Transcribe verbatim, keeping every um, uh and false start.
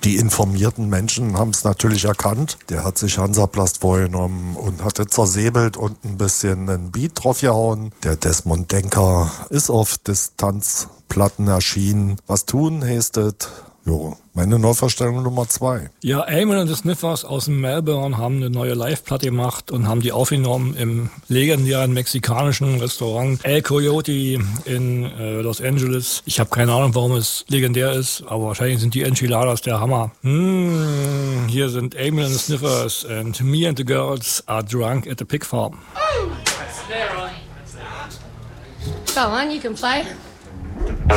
Die informierten Menschen haben es natürlich erkannt. Der hat sich Hansaplast vorgenommen und hatte zersäbelt und ein bisschen einen Beat draufgehauen. Der Desmond Denker ist auf Distanzplatten erschienen. Was tun, heißt es? Jo, meine Neuverstellung Nummer zwei. Ja, Amon und the Sniffers aus Melbourne haben eine neue Live-Platte gemacht und haben die aufgenommen im legendären mexikanischen Restaurant El Coyote in äh, Los Angeles. Ich habe keine Ahnung, warum es legendär ist, aber wahrscheinlich sind die Enchiladas der Hammer. Mmh, hier sind Amon and the Sniffers and me and the girls are drunk at the pig farm. Go on, you can play.